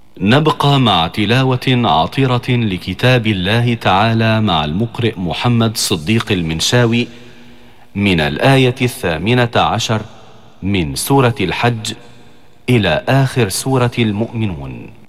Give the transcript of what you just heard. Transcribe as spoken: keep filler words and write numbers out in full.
نبقى مع تلاوة عطرة لكتاب الله تعالى مع المقرئ محمد صديق المنشاوي من الآية الثامنة عشر من سورة الحج إلى آخر سورة المؤمنون.